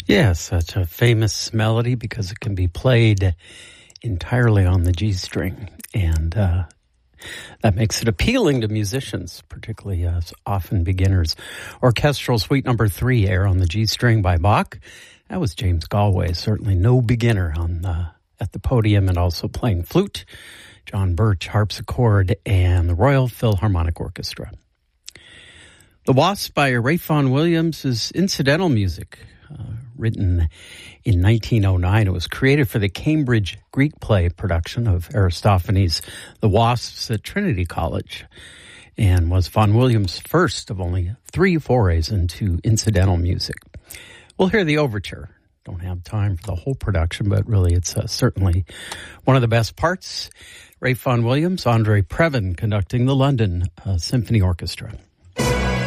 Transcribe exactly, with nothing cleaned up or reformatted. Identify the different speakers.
Speaker 1: Yeah, such a famous melody because it can be played entirely on the G string. And uh, that makes it appealing to musicians, particularly uh, often beginners. Orchestral Suite Number Three, Air on the G string by Bach. That was James Galway, certainly no beginner on the, at the podium, and also playing flute. John Birch, harpsichord, and the Royal Philharmonic Orchestra. The Wasp by Ralph Vaughan Williams is incidental music, uh, written in nineteen oh nine. It was created for the Cambridge Greek play production of Aristophanes' The Wasps at Trinity College, and was Vaughan Williams' first of only three forays into incidental music. We'll hear the overture. Don't have time for the whole production, but really it's uh, certainly one of the best parts. Ralph Vaughan Williams, Andre Previn conducting the London uh, Symphony Orchestra.